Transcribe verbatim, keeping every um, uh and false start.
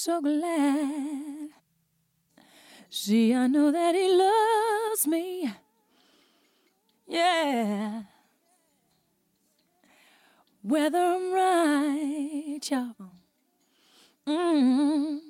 so glad. See, I know that he loves me. Yeah. Whether I'm right, y'all. Mm-hmm.